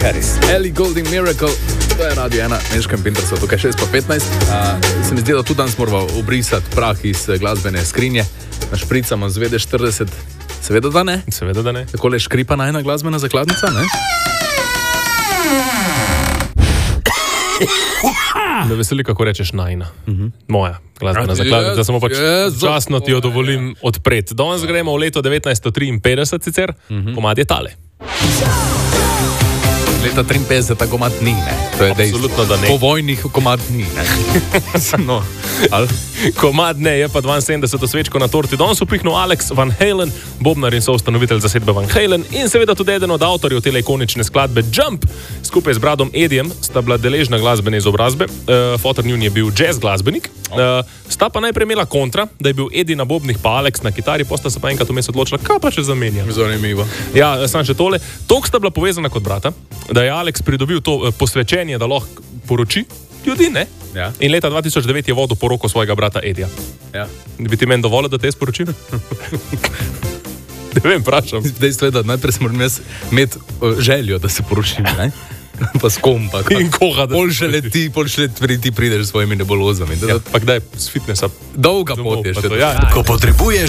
Harris. Ellie Goulding Miracle, to je Radio 1, Meškem Pintersu, tukaj 6:15. Se mi zdi, da tudi danes moramo obrisati prah iz glasbene skrinje. Našpricamo z VD40, seveda da ne. Seveda da ne. Takole škripa najna glasbena zakladnica, ne? Me veseli, kako rečeš najna. Moja glasbena zakladnica, samo pač časno ti jo dovolim odpreti. Danes gremo v leto 1953 sicer, komad je tale. Leta 53 ta komad ni, ne? To je absolutno, da ne. Po vojnih komad ni, ne? No, ali? Komad ne, je pa 72 svečko na torti. Danes upihnil Alex Van Halen, bobnar in soustanovitelj zasedbe Van Halen in seveda tudi eden od avtorjev tele ikonične skladbe Jump. Skupaj z bradom Edijem sta bila deležna glasbene izobrazbe. Fotor njun je bil jazz glasbenik. Sta pa najprej imela kontra, da je bil Eddie na bobnih pa Alex na kitari, posta se pa enkrat vmes odločila, kaj pa še zamenja. Zanimivo. Ja, sam še tole. Tok sta bila povezana kot brata, da je Alex pridobil to posvečenje, da lahko poroči ljudi, ne? Ja. In leta 2009 je vodil poroko svojega brata Eddija. Ja. Bi ti meni dovolil, da te sporočim? Ne vem, vprašam. Dejstvo je, da najprej moram jaz imeti željo, da se poročim, ne? Pa s kom, pa In koga, da pol šele ti prideš s svojimi nebulozami. Ja, pa kdaj z fitnessa? Dolga pot je še. Ja. Ko potrebuješ